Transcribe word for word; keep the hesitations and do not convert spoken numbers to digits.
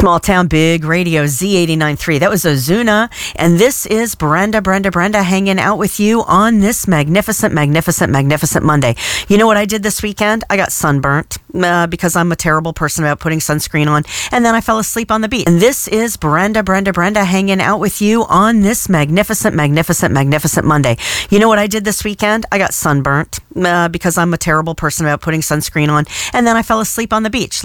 Small Town Big Radio Z eighty-nine point three. That was Ozuna. And this is Brenda, Brenda, Brenda hanging out with you on this magnificent, magnificent, magnificent Monday. You know what I did this weekend? I got sunburnt uh, because I'm a terrible person about putting sunscreen on. And then I fell asleep on the beach. And this is Brenda, Brenda, Brenda hanging out with you on this magnificent, magnificent, magnificent Monday. You know what I did this weekend? I got sunburnt uh, because I'm a terrible person about putting sunscreen on. And then I fell asleep on the beach.